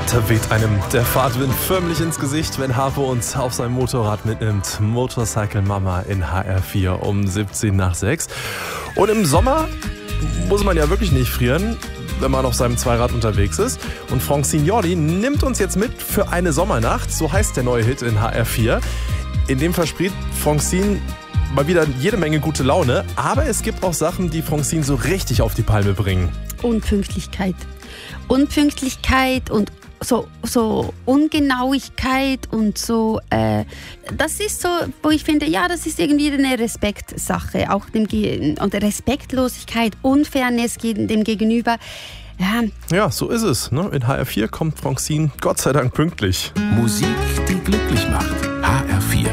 Da weht einem der Fahrtwind förmlich ins Gesicht, wenn Harpe uns auf seinem Motorrad mitnimmt. Motorcycle Mama in HR4 um 17 nach 6. Und im Sommer muss man ja wirklich nicht frieren, wenn man auf seinem Zweirad unterwegs ist. Und Francine Jordi nimmt uns jetzt mit für eine Sommernacht. So heißt der neue Hit in HR4. In dem verspricht Francine mal wieder jede Menge gute Laune. Aber es gibt auch Sachen, die Francine so richtig auf die Palme bringen. Unpünktlichkeit und so Ungenauigkeit und so, das ist so, wo ich finde, ja, das ist irgendwie eine Respektsache, auch und Respektlosigkeit, Unfairness dem Gegenüber. Ja, so ist es. Ne? In HR4 kommt Francine Gott sei Dank pünktlich. Musik, die glücklich macht. HR4.